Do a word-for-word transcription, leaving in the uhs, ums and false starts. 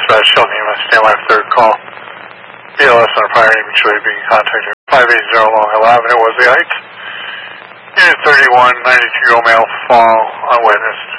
dispatch, Shelton E M S, stand by for third call. B L S on a prior name, Detroit being contacted. five eighty Long Hill Avenue, Wesley Heights. Unit thirty-one ninety-two Romeo Fall on witness.